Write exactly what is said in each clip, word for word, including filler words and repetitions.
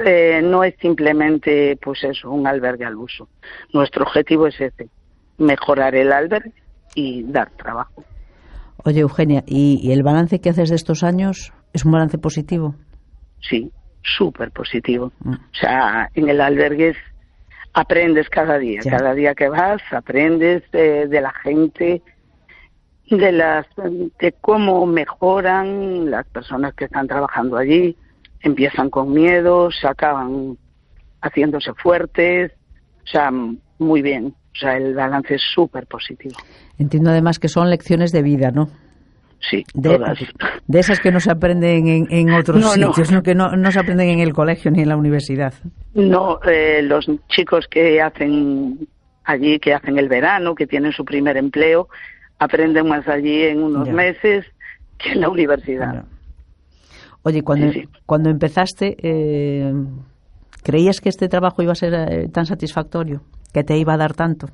eh, no es simplemente, pues eso, un albergue al uso. Nuestro objetivo es ese, mejorar el albergue y dar trabajo. Oye, Eugenia, ¿y, y el balance que haces de estos años es un balance positivo? Sí, súper positivo. Mm. O sea, en el albergue aprendes cada día, ya. Cada día que vas aprendes de, de la gente, de las de cómo mejoran las personas que están trabajando allí. Empiezan con miedo, se acaban haciéndose fuertes, o sea, muy bien. O sea, el balance es súper positivo. Entiendo además que son lecciones de vida, ¿no? Sí, de, todas. De esas que no se aprenden en, en otros no, sitios, no. ¿no? Que no, no se aprenden en el colegio ni en la universidad. No, eh, los chicos que hacen allí, que hacen el verano, que tienen su primer empleo, aprenden más allí en unos ya. meses que en la universidad. Ya. Oye, cuando, sí, sí. cuando empezaste, eh, ¿creías que este trabajo iba a ser eh, tan satisfactorio? ¿Que te iba a dar tanto?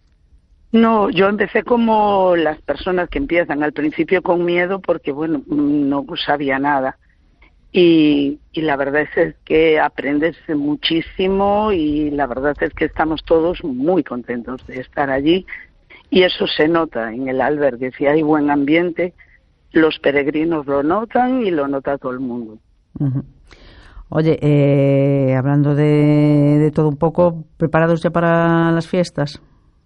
No, yo empecé como las personas que empiezan al principio con miedo porque, bueno, no sabía nada. Y, y la verdad es que aprendes muchísimo y la verdad es que estamos todos muy contentos de estar allí. Y eso se nota en el albergue. Si hay buen ambiente, los peregrinos lo notan y lo nota todo el mundo. Uh-huh. Oye, eh, hablando de, de todo un poco, ¿preparados ya para las fiestas?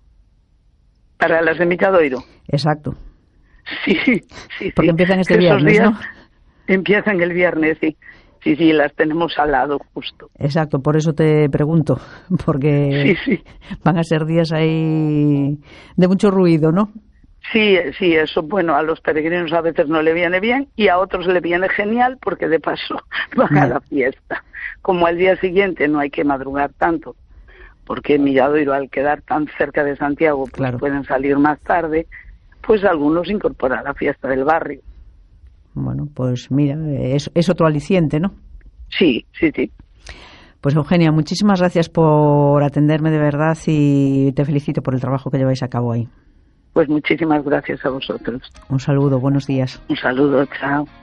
Para las de Micadoiro. Exacto. Sí, sí, porque sí. empiezan este Esos viernes, días ¿no? Empiezan el viernes, sí. Sí, sí, las tenemos al lado justo. Exacto, por eso te pregunto, porque sí, sí. van a ser días ahí de mucho ruido, ¿no? Sí, sí, eso, bueno, a los peregrinos a veces no le viene bien y a otros le viene genial porque de paso van yeah. a la fiesta. Como al día siguiente no hay que madrugar tanto, porque Milladoiro al quedar tan cerca de Santiago pues claro. pueden salir más tarde, pues algunos incorporan a la fiesta del barrio. Bueno, pues mira, es, es otro aliciente, ¿no? Sí, sí, sí. Pues Eugenia, muchísimas gracias por atenderme de verdad y te felicito por el trabajo que lleváis a cabo ahí. Pues muchísimas gracias a vosotros. Un saludo, buenos días. Un saludo, chao.